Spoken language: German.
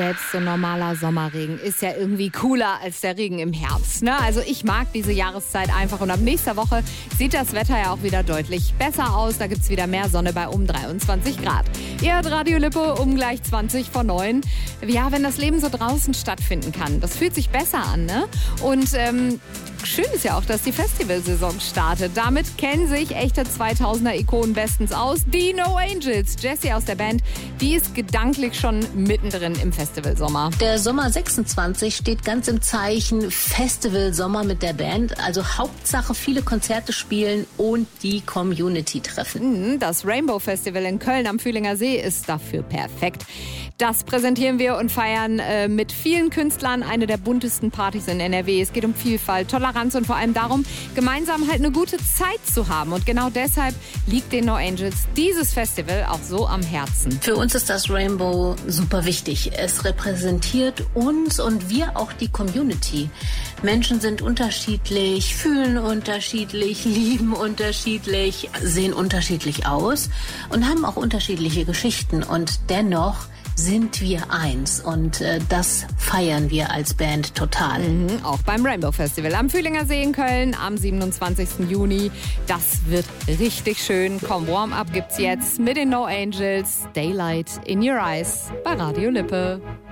selbst so normaler Sommerregen ist ja irgendwie cooler als der Regen im Herbst, ne? Also ich mag diese Jahreszeit einfach und ab nächster Woche sieht das Wetter ja auch wieder deutlich besser aus. Da gibt's wieder mehr Sonne bei um 23 Grad. Ihr hört Radio Lippe um gleich 20 vor 9. Ja, wenn das Leben so draußen stattfinden kann, das fühlt sich besser an, ne? Und schön ist ja auch, dass die Festivalsaison startet. Damit kennen sich echte 2000er-Ikonen bestens aus. Die No Angels. Jessie aus der Band, die ist gedanklich schon mittendrin im Festivalsommer. Der Sommer 26 steht ganz im Zeichen Festivalsommer mit der Band. Also Hauptsache viele Konzerte spielen und die Community treffen. Das Rainbow Festival in Köln am Fühlinger See ist dafür perfekt. Das präsentieren wir und feiern mit vielen Künstlern eine der buntesten Partys in NRW. Es geht um Vielfalt, Toleranz und vor allem darum, gemeinsam halt eine gute Zeit zu haben. Und genau deshalb liegt den No Angels dieses Festival auch so am Herzen. Für uns ist das Rainbow super wichtig. Es repräsentiert uns und wir auch die Community. Menschen sind unterschiedlich, fühlen unterschiedlich, lieben unterschiedlich, sehen unterschiedlich aus und haben auch unterschiedliche Geschichten. Und dennoch sind wir eins und das feiern wir als Band total. Auch beim Rainbow Festival am Fühlinger See in Köln am 27. Juni. Das wird richtig schön. Komm, Warm-up gibt's jetzt mit den No Angels. Daylight in Your Eyes bei Radio Lippe.